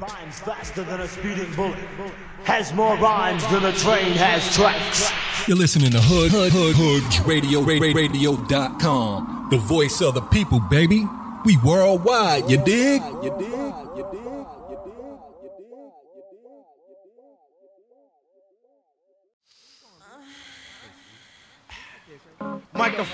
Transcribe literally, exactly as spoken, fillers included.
Rhymes faster than a speeding bullet. Has more rhymes than a train has tracks. You're listening to Hood Hood Hood Hood Radio Radio dot com. The voice of the people, baby. We worldwide, you dig? You dig? You dig? Microphone.